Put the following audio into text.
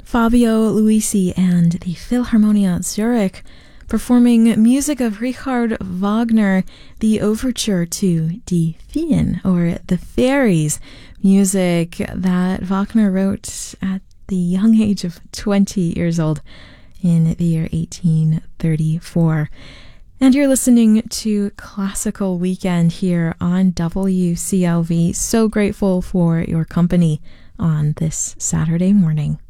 Fabio Luisi and the Philharmonia Zurich performing music of Richard Wagner, the overture to Die Feen, or The Fairies, music that Wagner wrote at the young age of 20 years old in the year 1834. And you're listening to Classical Weekend here on WCLV. So grateful for your company on this Saturday morning.